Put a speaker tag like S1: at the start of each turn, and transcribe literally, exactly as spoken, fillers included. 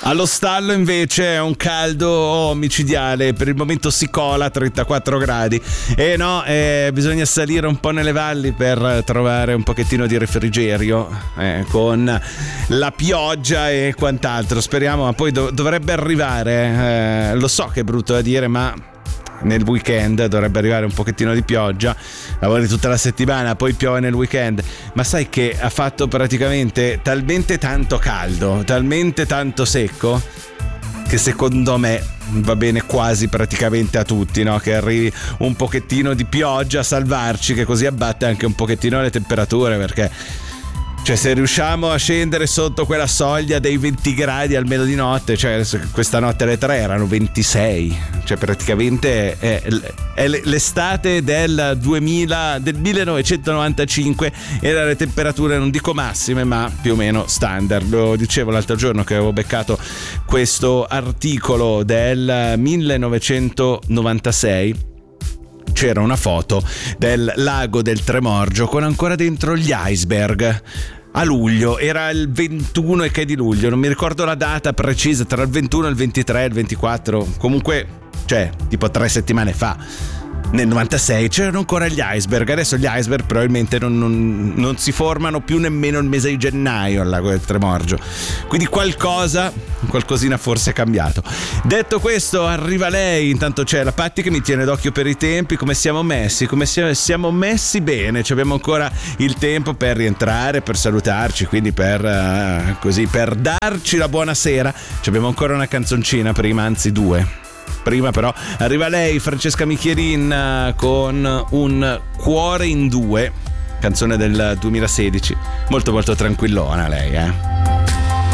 S1: Allo stallo invece è un caldo micidiale, per il momento si cola a trentaquattro gradi e no, eh, bisogna salire un po' nelle valli per trovare un pochettino di refrigerio eh, con la pioggia e quant'altro. Speriamo, ma poi dov- dovrebbe arrivare, eh, lo so che è brutto da dire, ma nel weekend dovrebbe arrivare un pochettino di pioggia. Lavori tutta la settimana, poi piove nel weekend, ma sai che ha fatto praticamente talmente tanto caldo, talmente tanto secco, che secondo me va bene quasi praticamente a tutti, no? Che arrivi un pochettino di pioggia a salvarci, che così abbatte anche un pochettino le temperature, perché cioè se riusciamo a scendere sotto quella soglia dei venti gradi almeno di notte, cioè questa notte alle tre erano ventisei, cioè praticamente è, è l'estate del duemila, del millenovecentonovantacinque, era le temperature non dico massime ma più o meno standard. Lo dicevo l'altro giorno che avevo beccato questo articolo del millenovecentonovantasei, c'era una foto del lago del Tremorgio con ancora dentro gli iceberg. A luglio, era il ventuno e che di luglio, non mi ricordo la data precisa, tra il ventuno, il ventitré, il ventiquattro, comunque, cioè, tipo tre settimane fa. Nel novantasei c'erano ancora gli iceberg, adesso gli iceberg probabilmente non, non, non si formano più nemmeno il mese di gennaio al lago del Tremorgio, quindi qualcosa, qualcosina forse è cambiato. Detto questo, arriva lei, intanto c'è la Patti che mi tiene d'occhio per i tempi. Come siamo messi? Come siamo, siamo messi bene, ci abbiamo ancora il tempo per rientrare, per salutarci, quindi per uh, così, per darci la buonasera. Ci abbiamo ancora una canzoncina prima, anzi due. Prima però arriva lei, Francesca Michierin, con Un cuore in due, canzone del duemilasedici, molto molto tranquillona lei, eh.